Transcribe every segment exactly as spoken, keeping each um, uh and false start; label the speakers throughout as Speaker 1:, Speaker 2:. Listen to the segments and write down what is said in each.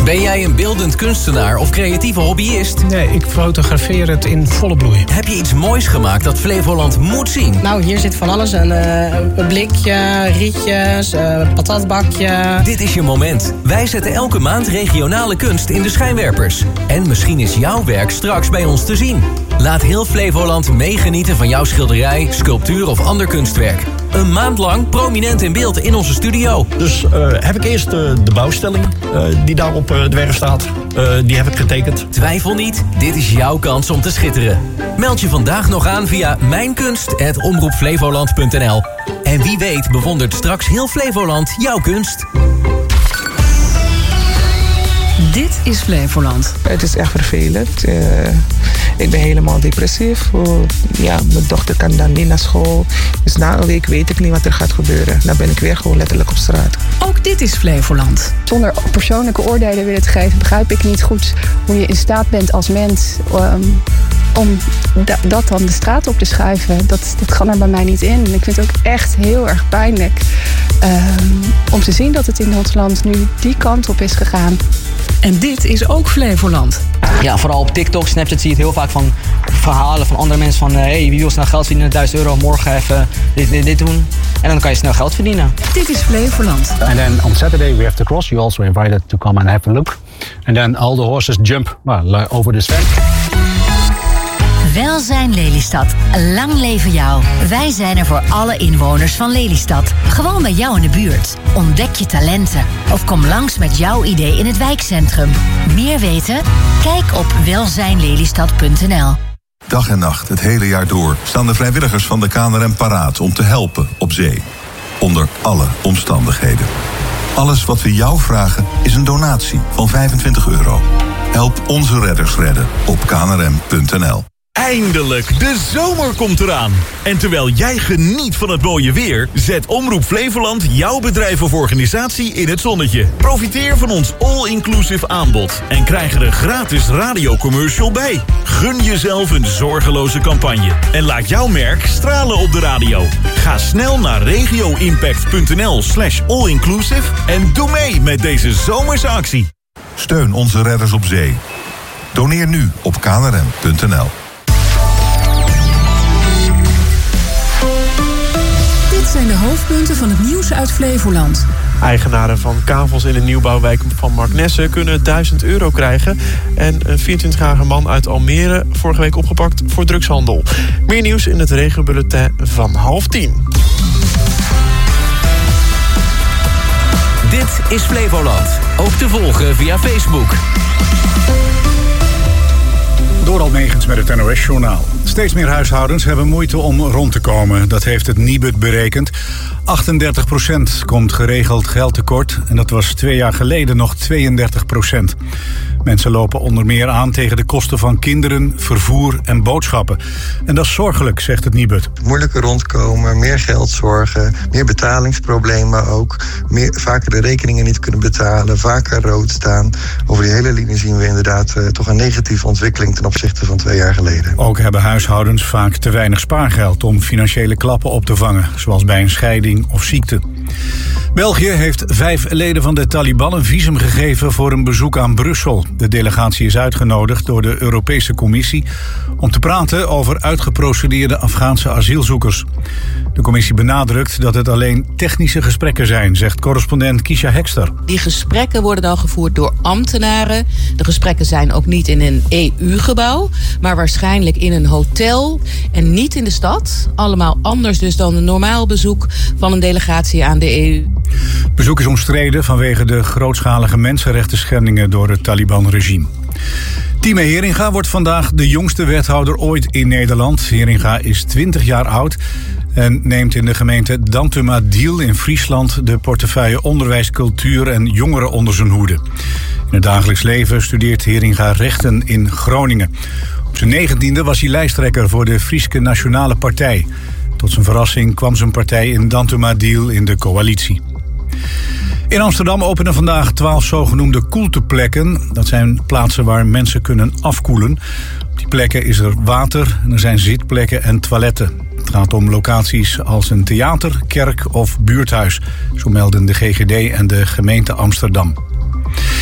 Speaker 1: Ben jij een beeldend kunstenaar of creatieve hobbyist?
Speaker 2: Nee, ik fotografeer het in volle bloei.
Speaker 1: Heb je iets moois gemaakt dat Flevoland moet zien?
Speaker 3: Nou, hier zit van alles. Een, uh, een blikje, rietjes, uh, patatbakje.
Speaker 1: Dit is je moment. Wij zetten elke maand regionale kunst in de schijnwerpers. En misschien is jouw werk straks bij ons te zien. Laat heel Flevoland meegenieten van jouw schilderij, sculptuur of ander kunstwerk. Een maand lang prominent in beeld in onze studio.
Speaker 4: Dus uh, heb ik eerst uh, de bouwstelling uh, die daar op uh, het werk staat. Uh, die heb ik getekend.
Speaker 1: Twijfel niet, dit is jouw kans om te schitteren. Meld je vandaag nog aan via mijnkunst apenstaartje omroep flevoland punt n l. En wie weet bewondert straks heel Flevoland jouw kunst.
Speaker 5: Dit is Flevoland.
Speaker 6: Het is echt vervelend. Uh, ik ben helemaal depressief. Uh, ja, mijn dochter kan dan niet naar school. Dus na een week weet ik niet wat er gaat gebeuren. Dan ben ik weer gewoon letterlijk op straat.
Speaker 5: Ook dit is Flevoland.
Speaker 7: Zonder persoonlijke oordelen willen te geven, begrijp ik niet goed hoe je in staat bent als mens um, om da- dat dan de straat op te schuiven. Dat, dat kan er bij mij niet in. En ik vind het ook echt heel erg pijnlijk um, om te zien dat het in ons land nu die kant op is gegaan.
Speaker 5: En dit is ook Flevoland.
Speaker 8: Ja, vooral op TikTok, Snapchat zie je het heel vaak van verhalen van andere mensen van... hey, wie wil snel geld verdienen, duizend euro, morgen even dit, dit, dit doen. En dan kan je snel geld verdienen.
Speaker 5: Dit is Flevoland.
Speaker 9: And then on Saturday we have the cross. You also invited to come and have a look. And then all the horses jump well, over the stand.
Speaker 10: Welzijn Lelystad. Lang leven jou. Wij zijn er voor alle inwoners van Lelystad. Gewoon bij jou in de buurt. Ontdek je talenten. Of kom langs met jouw idee in het wijkcentrum. Meer weten? Kijk op welzijn lelystad punt n l.
Speaker 11: Dag en nacht, het hele jaar door, staan de vrijwilligers van de K N R M paraat om te helpen op zee. Onder alle omstandigheden. Alles wat we jou vragen is een donatie van vijfentwintig euro. Help onze redders redden op k n r m punt n l.
Speaker 12: Eindelijk, de zomer komt eraan. En terwijl jij geniet van het mooie weer, zet Omroep Flevoland jouw bedrijf of organisatie in het zonnetje. Profiteer van ons all-inclusive aanbod en krijg er een gratis radiocommercial bij. Gun jezelf een zorgeloze campagne en laat jouw merk stralen op de radio. Ga snel naar regioimpact punt n l slash all-inclusive en doe mee met deze zomerse actie.
Speaker 11: Steun onze redders op zee. Doneer nu op k n r m punt n l.
Speaker 5: Dit zijn de hoofdpunten van het nieuws uit Flevoland.
Speaker 13: Eigenaren van kavels in de nieuwbouwwijk van Marknesse kunnen duizend euro krijgen. En een vierentwintigjarige man uit Almere vorige week opgepakt voor drugshandel. Meer nieuws in het regiobulletin van half tien.
Speaker 1: Dit is Flevoland. Ook te volgen via Facebook.
Speaker 14: Door Almegens met het N O S-journaal. Steeds meer huishoudens hebben moeite om rond te komen. Dat heeft het Nibud berekend. achtendertig procent komt geregeld geld tekort. En dat was twee jaar geleden nog tweeëndertig procent. Mensen lopen onder meer aan tegen de kosten van kinderen, vervoer en boodschappen. En dat is zorgelijk, zegt het Nibud.
Speaker 15: Moeilijker rondkomen, meer geldzorgen, meer betalingsproblemen ook. Meer, vaker de rekeningen niet kunnen betalen, vaker rood staan. Over die hele linie zien we inderdaad uh, toch een negatieve ontwikkeling ten opzichte van twee jaar geleden.
Speaker 14: Ook hebben huishoudens vaak te weinig spaargeld om financiële klappen op te vangen, zoals bij een scheiding of ziekte. België heeft vijf leden van de Taliban een visum gegeven voor een bezoek aan Brussel. De delegatie is uitgenodigd door de Europese Commissie om te praten over uitgeprocedeerde Afghaanse asielzoekers. De commissie benadrukt dat het alleen technische gesprekken zijn, zegt correspondent Kisha Hekster.
Speaker 16: Die gesprekken worden dan gevoerd door ambtenaren. De gesprekken zijn ook niet in een E U-gebouw, maar waarschijnlijk in een hotel en niet in de stad. Allemaal anders dus dan een normaal bezoek van een delegatie aan de E U.
Speaker 14: Het bezoek is omstreden vanwege de grootschalige mensenrechtenschendingen door het Taliban-regime. Time Heringa wordt vandaag de jongste wethouder ooit in Nederland. Heringa is twintig jaar oud en neemt in de gemeente Dantumadil in Friesland de portefeuille onderwijs, cultuur en jongeren onder zijn hoede. In het dagelijks leven studeert Heringa rechten in Groningen. Op zijn negentiende was hij lijsttrekker voor de Frieske Nationale Partij. Tot zijn verrassing kwam zijn partij in Dantumadil in de coalitie. In Amsterdam openen vandaag twaalf zogenoemde koelteplekken. Dat zijn plaatsen waar mensen kunnen afkoelen. Op die plekken is er water en er zijn zitplekken en toiletten. Het gaat om locaties als een theater, kerk of buurthuis. Zo melden de G G D en de gemeente Amsterdam.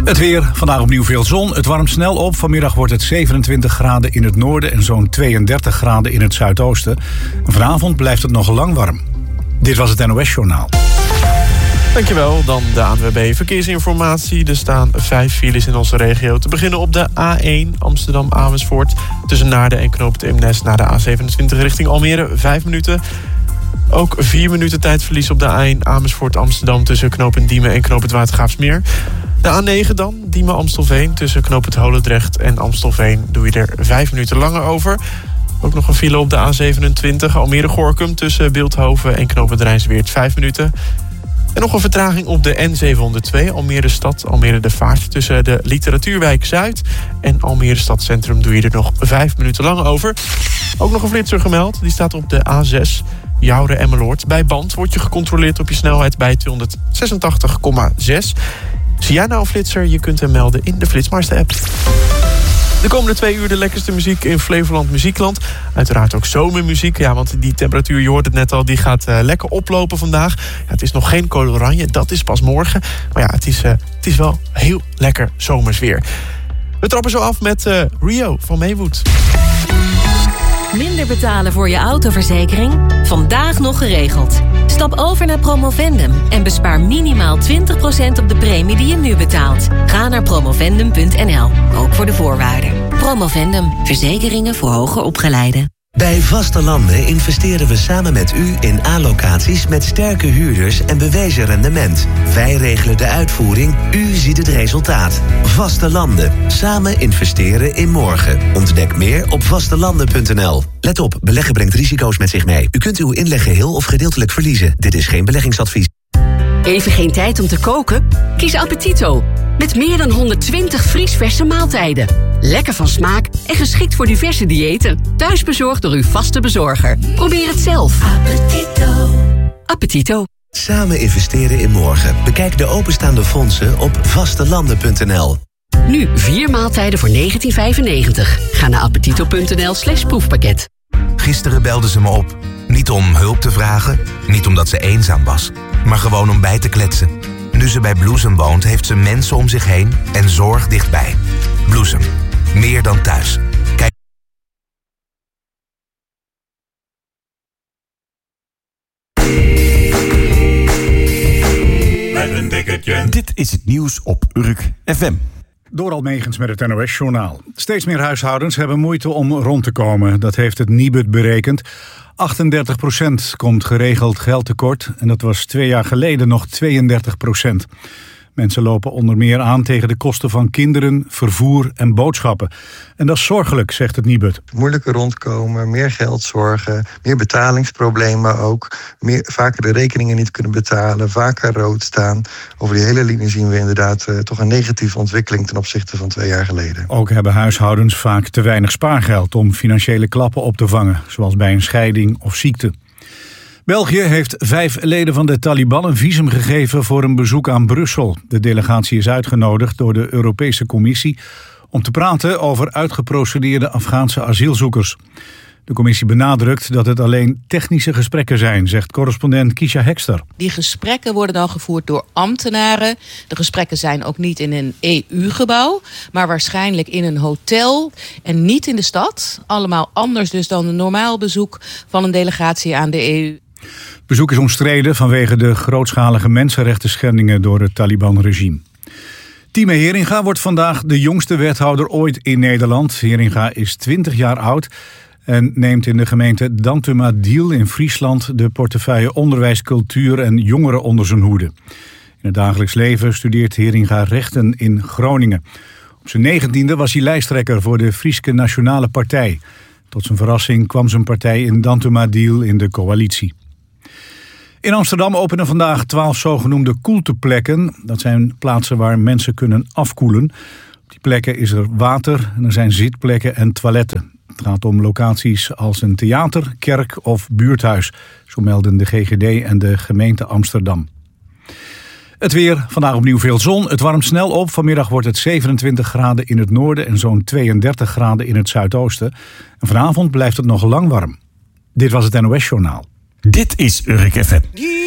Speaker 14: Het weer, vandaag opnieuw veel zon. Het warmt snel op. Vanmiddag wordt het zevenentwintig graden in het noorden en zo'n tweeëndertig graden in het zuidoosten. En vanavond blijft het nog lang warm. Dit was het N O S-journaal.
Speaker 13: Dankjewel. Dan de A N W B Verkeersinformatie. Er staan vijf files in onze regio. Te beginnen op de A één Amsterdam-Amersfoort. Tussen Naarden en Knoop het Eemnes naar de A zevenentwintig richting Almere. Vijf minuten. Ook vier minuten tijdverlies op de A één Amersfoort-Amsterdam... tussen Knoop het Diemen en Knoop het Watergraafsmeer. De A negen dan, Diemen-Amstelveen. Tussen Knoop het Holendrecht en Amstelveen doe je er vijf minuten langer over. Ook nog een file op de A zevenentwintig Almere-Gorkum... tussen Beeldhoven en Knoop het Rijnsweert, vijf minuten. En nog een vertraging op de N zevenhonderdtwee Almere-Stad, Almere-de Vaart... tussen de Literatuurwijk Zuid en Almere Stadcentrum doe je er nog vijf minuten langer over. Ook nog een flitser gemeld, die staat op de A zes... Jouren-Emmeloord. Bij Band word je gecontroleerd op je snelheid bij tweehonderdzesentachtig komma zes. Zie jij nou een flitser? Je kunt hem melden in de Flitsmeister-app. De komende twee uur de lekkerste muziek in Flevoland Muziekland. Uiteraard ook zomermuziek. Ja, want die temperatuur, je hoort het net al, die gaat uh, lekker oplopen vandaag. Ja, het is nog geen code oranje, dat is pas morgen. Maar ja, het is, uh, het is wel heel lekker zomersweer. We trappen zo af met uh, Rio van Maywood.
Speaker 17: Minder betalen voor je autoverzekering? Vandaag nog geregeld. Stap over naar Promovendum en bespaar minimaal twintig procent op de premie die je nu betaalt. Ga naar promovendum punt n l, ook voor de voorwaarden. Promovendum, verzekeringen voor hoger opgeleiden.
Speaker 18: Bij Vaste Landen investeren we samen met u in A-locaties met sterke huurders en bewezen rendement. Wij regelen de uitvoering, u ziet het resultaat. Vaste Landen, samen investeren in morgen. Ontdek meer op vastelanden punt n l. Let op, beleggen brengt risico's met zich mee. U kunt uw inleg geheel of gedeeltelijk verliezen. Dit is geen beleggingsadvies.
Speaker 19: Even geen tijd om te koken? Kies Appetito. Met meer dan honderdtwintig vriesverse maaltijden. Lekker van smaak en geschikt voor diverse diëten. Thuisbezorgd door uw vaste bezorger. Probeer het zelf. Appetito. Appetito.
Speaker 18: Samen investeren in morgen. Bekijk de openstaande fondsen op vastelanden punt n l.
Speaker 19: Nu vier maaltijden voor negentien vijfennegentig. Ga naar appetito punt n l slash proefpakket.
Speaker 20: Gisteren belde ze me op. Niet om hulp te vragen, niet omdat ze eenzaam was, maar gewoon om bij te kletsen. Nu ze bij Bloesem woont, heeft ze mensen om zich heen en zorg dichtbij. Bloesem, meer dan thuis. Kijk.
Speaker 21: Met een dikketje. Dit is het nieuws op Urk F M.
Speaker 14: Door Almegens met het N O S-journaal. Steeds meer huishoudens hebben moeite om rond te komen. Dat heeft het Nibud berekend. achtendertig procent komt geregeld geld tekort. En dat was twee jaar geleden nog tweeëndertig procent. Mensen lopen onder meer aan tegen de kosten van kinderen, vervoer en boodschappen. En dat is zorgelijk, zegt het Nibud.
Speaker 15: Moeilijker rondkomen, meer geldzorgen, meer betalingsproblemen ook. Meer, vaker de rekeningen niet kunnen betalen, vaker rood staan. Over die hele linie zien we inderdaad uh, toch een negatieve ontwikkeling ten opzichte van twee jaar geleden.
Speaker 14: Ook hebben huishoudens vaak te weinig spaargeld om financiële klappen op te vangen, zoals bij een scheiding of ziekte. België heeft vijf leden van de Taliban een visum gegeven voor een bezoek aan Brussel. De delegatie is uitgenodigd door de Europese Commissie om te praten over uitgeprocedeerde Afghaanse asielzoekers. De commissie benadrukt dat het alleen technische gesprekken zijn, zegt correspondent Kisha Hekster.
Speaker 16: Die gesprekken worden dan gevoerd door ambtenaren. De gesprekken zijn ook niet in een E U-gebouw, maar waarschijnlijk in een hotel en niet in de stad. Allemaal anders dus dan een normaal bezoek van een delegatie aan de E U.
Speaker 14: Het bezoek is omstreden vanwege de grootschalige mensenrechtenschendingen door het Taliban-regime. Time Heringa wordt vandaag de jongste wethouder ooit in Nederland. Heringa is twintig jaar oud en neemt in de gemeente Dantumadil in Friesland de portefeuille onderwijs, cultuur en jongeren onder zijn hoede. In het dagelijks leven studeert Heringa rechten in Groningen. Op zijn negentiende was hij lijsttrekker voor de Frieske Nationale Partij. Tot zijn verrassing kwam zijn partij in Dantumadil in de coalitie. In Amsterdam openen vandaag twaalf zogenoemde koelteplekken. Dat zijn plaatsen waar mensen kunnen afkoelen. Op die plekken is er water en er zijn zitplekken en toiletten. Het gaat om locaties als een theater, kerk of buurthuis. Zo melden de G G D en de gemeente Amsterdam. Het weer, vandaag opnieuw veel zon. Het warmt snel op. Vanmiddag wordt het zevenentwintig graden in het noorden en zo'n tweeëndertig graden in het zuidoosten. En vanavond blijft het nog lang warm. Dit was het N O S-journaal.
Speaker 21: Dit is Urk F M.